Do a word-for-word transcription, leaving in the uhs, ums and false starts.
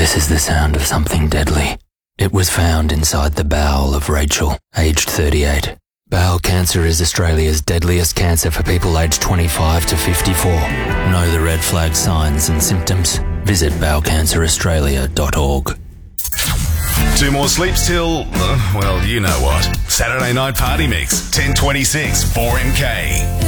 This is the sound of something deadly. It was found inside the bowel of Rachel, aged thirty-eight. Bowel cancer is Australia's deadliest cancer for people aged twenty-five to fifty-four. Know the red flag signs and symptoms? Visit bowel cancer australia dot org. Two more sleeps till, uh, well, you know what. Saturday Night Party Mix, ten twenty-six, four M K.